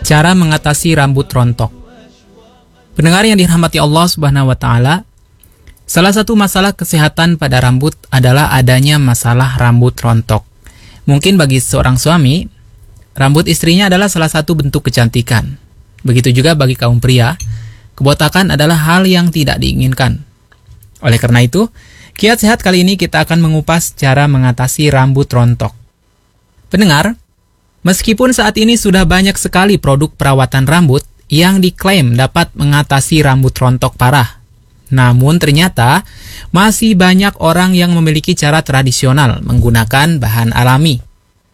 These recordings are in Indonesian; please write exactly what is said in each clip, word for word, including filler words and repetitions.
Cara mengatasi rambut rontok. Pendengar yang dirahmati Allah Subhanahu wa taala, salah satu masalah kesehatan pada rambut adalah adanya masalah rambut rontok. Mungkin bagi seorang suami, rambut istrinya adalah salah satu bentuk kecantikan. Begitu juga bagi kaum pria, kebotakan adalah hal yang tidak diinginkan. Oleh karena itu, Kiat Sehat kali ini kita akan mengupas cara mengatasi rambut rontok. Pendengar, meskipun saat ini sudah banyak sekali produk perawatan rambut yang diklaim dapat mengatasi rambut rontok parah, namun ternyata masih banyak orang yang memiliki cara tradisional menggunakan bahan alami.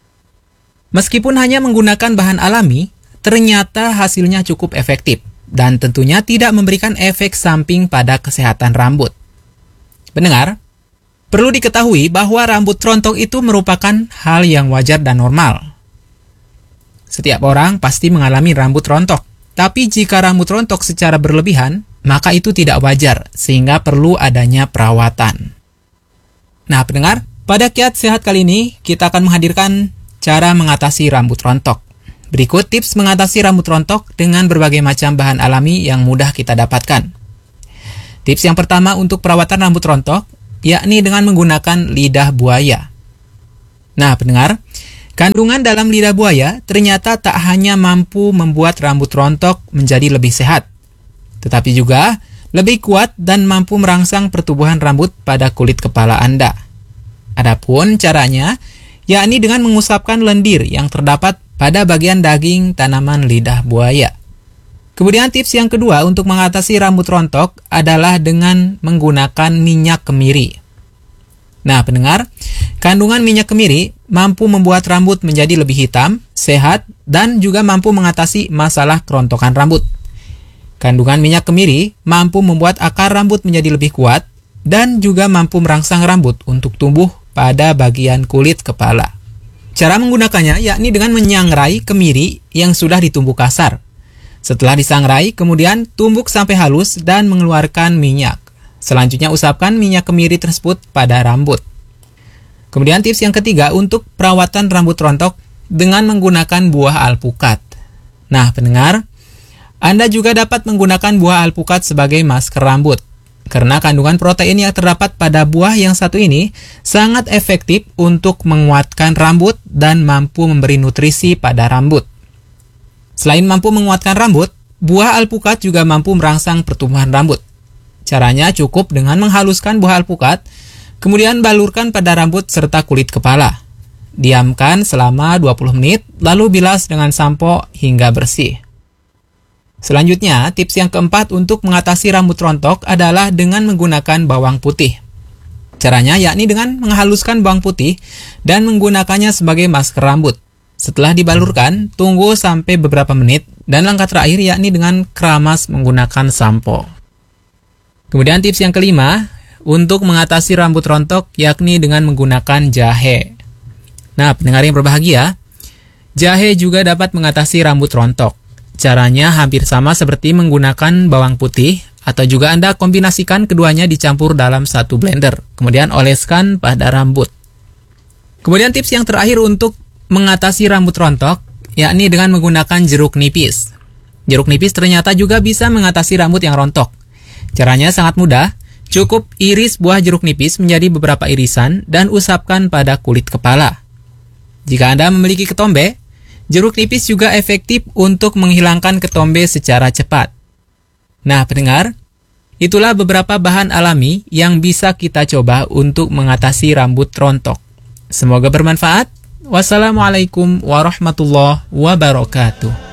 Meskipun hanya menggunakan bahan alami, ternyata hasilnya cukup efektif dan tentunya tidak memberikan efek samping pada kesehatan rambut. Pendengar, perlu diketahui bahwa rambut rontok itu merupakan hal yang wajar dan normal. Setiap orang pasti mengalami rambut rontok, tapi jika rambut rontok secara berlebihan, maka itu tidak wajar, sehingga perlu adanya perawatan. Nah, pendengar, pada Kiat Sehat kali ini, kita akan menghadirkan cara mengatasi rambut rontok. Berikut tips mengatasi rambut rontok dengan berbagai macam bahan alami yang mudah kita dapatkan. Tips yang pertama untuk perawatan rambut rontok, yakni dengan menggunakan lidah buaya. Nah, pendengar, kandungan dalam lidah buaya ternyata tak hanya mampu membuat rambut rontok menjadi lebih sehat, tetapi juga lebih kuat dan mampu merangsang pertumbuhan rambut pada kulit kepala Anda. Adapun caranya, yakni dengan mengusapkan lendir yang terdapat pada bagian daging tanaman lidah buaya. Kemudian tips yang kedua untuk mengatasi rambut rontok adalah dengan menggunakan minyak kemiri. Nah, pendengar, kandungan minyak kemiri mampu membuat rambut menjadi lebih hitam, sehat, dan juga mampu mengatasi masalah kerontokan rambut. Kandungan minyak kemiri mampu membuat akar rambut menjadi lebih kuat dan juga mampu merangsang rambut untuk tumbuh pada bagian kulit kepala. Cara menggunakannya yakni dengan menyangrai kemiri yang sudah ditumbuk kasar. Setelah disangrai, kemudian tumbuk sampai halus dan mengeluarkan minyak. Selanjutnya usapkan minyak kemiri tersebut pada rambut. Kemudian tips yang ketiga untuk perawatan rambut rontok dengan menggunakan buah alpukat. Nah, pendengar, Anda juga dapat menggunakan buah alpukat sebagai masker rambut. Karena kandungan protein yang terdapat pada buah yang satu ini sangat efektif untuk menguatkan rambut dan mampu memberi nutrisi pada rambut. Selain mampu menguatkan rambut, buah alpukat juga mampu merangsang pertumbuhan rambut. Caranya cukup dengan menghaluskan buah alpukat, kemudian balurkan pada rambut serta kulit kepala. Diamkan selama dua puluh menit, lalu bilas dengan sampo hingga bersih. Selanjutnya, tips yang keempat untuk mengatasi rambut rontok adalah dengan menggunakan bawang putih. Caranya yakni dengan menghaluskan bawang putih dan menggunakannya sebagai masker rambut. Setelah dibalurkan, tunggu sampai beberapa menit dan langkah terakhir yakni dengan keramas menggunakan sampo. Kemudian tips yang kelima untuk mengatasi rambut rontok yakni dengan menggunakan jahe. Nah, pendengar yang berbahagia, jahe juga dapat mengatasi rambut rontok. Caranya hampir sama seperti menggunakan bawang putih, atau juga Anda kombinasikan keduanya dicampur dalam satu blender, kemudian oleskan pada rambut. Kemudian tips yang terakhir untuk mengatasi rambut rontok, yakni dengan menggunakan jeruk nipis. Jeruk nipis ternyata juga bisa mengatasi rambut yang rontok. Caranya sangat mudah, cukup iris buah jeruk nipis menjadi beberapa irisan dan usapkan pada kulit kepala. Jika Anda memiliki ketombe, jeruk nipis juga efektif untuk menghilangkan ketombe secara cepat. Nah, pendengar, itulah beberapa bahan alami yang bisa kita coba untuk mengatasi rambut rontok. Semoga bermanfaat. Wassalamualaikum warahmatullahi wabarakatuh.